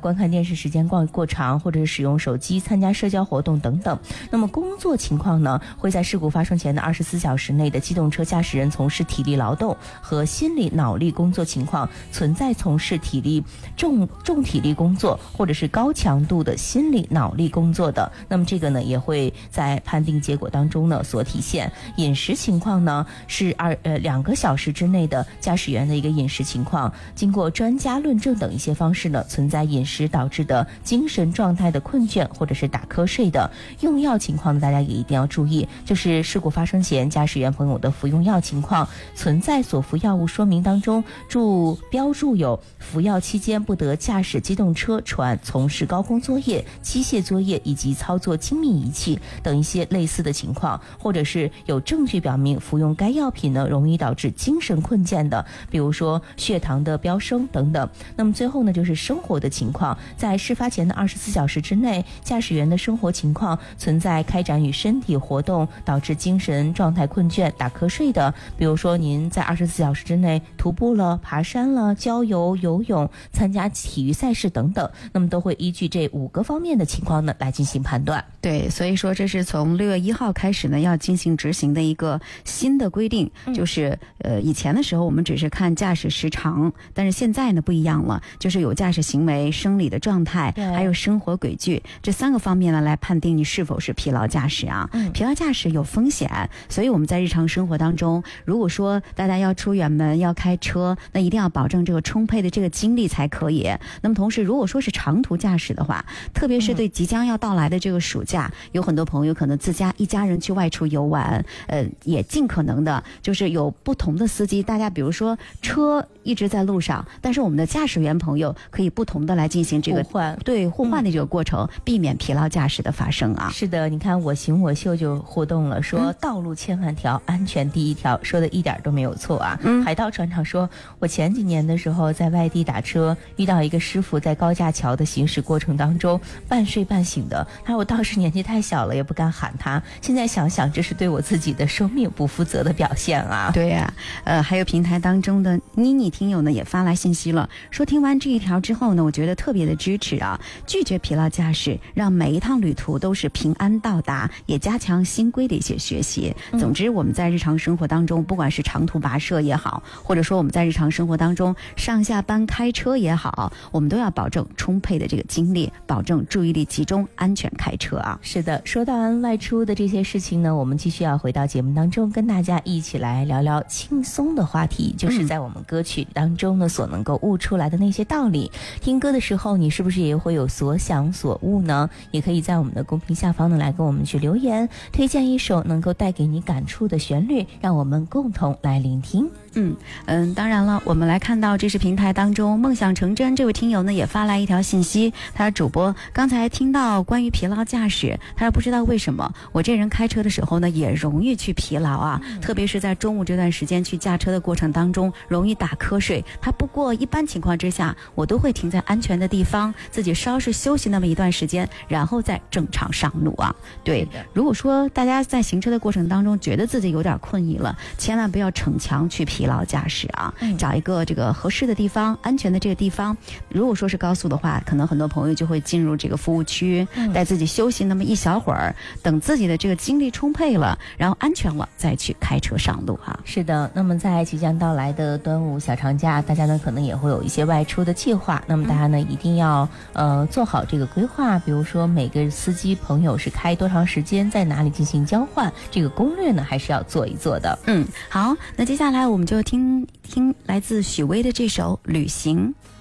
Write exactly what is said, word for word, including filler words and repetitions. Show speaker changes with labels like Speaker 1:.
Speaker 1: 观看电视时间过过长，或者是使用手机参加社交活动等等。那么工作情况呢，会在事故发生前的二十四小时内的机动车驾驶人从事体力劳动和心理脑力工作情况存在从事体力重重体力工作或者是高强度的心理脑力工作的，那么这个呢也会在判定结果当中呢所体现。饮食情况呢是二呃两个小时之内的驾驶员的一个饮食情况，经过专家论证等一些方式呢，存在饮食导致的精神状态的困倦或者是打瞌睡的。用药情况呢，大家也一定要注意，就是事故发生前驾驶员朋友的服用药情况，存在所服药物说明当中注标注有服药期间不得驾驶机动车、船、从事高空作业、机械作业以及操作精密仪器等一些类似的情况，或者是有证据表明服用该药品呢容易导致精神困倦的，比如说血糖的飙升等等。那么最后呢，就是生活的情况，在事发前的二十四小时之内，驾驶员的生活情况存在开展与身体活动导致精神状态困倦、打瞌睡的，比如说您在二十四小时之内徒步了、爬山了、郊游、游泳、参加体育赛事等等，那么都会依据这五个方面的情况呢来进行判断。
Speaker 2: 对，所以说这是从六月一号开始呢要进行执行的一个新的规定，嗯、就是呃以前的时候我们只是看驾驶时长，但是现在呢不一样了，就是有驾驶行为、生理的状态，还有生活轨迹这三个方面呢来判定你是否是疲劳驾驶啊。嗯、疲劳驾驶有风险，所以我们在日常生活当中，如果说大家要出远门要开车，那一定要保证这个充沛的这个精力才可以。那么同时，如果说是长途驾驶的话，特别是对即将要到来的这个暑假，嗯、有很多朋友可能自家一家人去外出游玩，呃，也尽可能的就是有不同的司机，大家比如说车一直在路上，但是我们的驾驶员朋友可以不同的来进行这个
Speaker 1: 互换，
Speaker 2: 对互换的这个过程，嗯、避免疲劳驾驶的发生啊。
Speaker 1: 是的，你看我行我秀就互动了，说道路千万条，嗯、安全第一条，说的一点都没有错啊。嗯、海盗船长说，我前几年的时候在外地打车，遇到一个师傅在高架桥的行驶过程当中半睡半醒的，他说我当时年纪太小了，也不敢喊他，现在想想这是对我自己的生命不负责的表现啊。
Speaker 2: 对呀、啊，呃，还有平台当中的妮妮听友呢也发来信息了，说听完这一条之后呢，我觉得特别的支持啊，拒绝疲劳驾驶，让每一趟旅途都是平安到达，也加强新规的一些学习。嗯、总之，我们在日常生活当中，不管是长途跋涉也好，或者说我们在日常生活当中上下班开车也好，我们都要保证充沛的这个精力，保证注意力集中，安全开车啊。
Speaker 1: 是的，说到完外出的这些事情呢，我们继续要回到节目当中，跟大家一起来聊聊轻松的话题，就是在我们歌曲当中呢所能够悟出来的那些道理。听歌的时候，你是不是也会有所想所悟呢？也可以在我们的公屏下方呢来跟我们去留言，推荐一首能够带给你感触的旋律，让我们共同来聆听。
Speaker 2: 嗯嗯，当然了，我们来看到这是平台当中梦想成真这位听友呢也发来一条信息，他说主播刚才听到关于疲劳驾驶，他说不知道为什么我这人开车的时候呢也容易去疲劳啊，嗯、特别是在中午这段时间去驾车的过程当中容易打瞌睡。他不过一般情况之下我都会停在安全的地方，自己稍事休息那么一段时间，然后再正常上路啊。对，如果说大家在行车的过程当中觉得自己有点困意了，千万不要逞强去疲劳驾驶啊，嗯、找一个这个合适的地方，安全的这个地方。如果说是高速的话，可能很多朋友就会进入这个服务区，嗯、带自己休息那么一小会儿，等自己的这个精力充沛了，然后安全了再去开车上路啊。
Speaker 1: 是的，那么在即将到来的端午小长假，大家呢可能也会有一些外出的计划，那么大家呢、嗯、一定要呃做好这个规划，比如说每个司机朋友是开多长时间，在哪里进行交换，这个攻略呢还是要做一做的。
Speaker 2: 嗯，好，那接下来我们就听听来自许巍的这首《旅行》。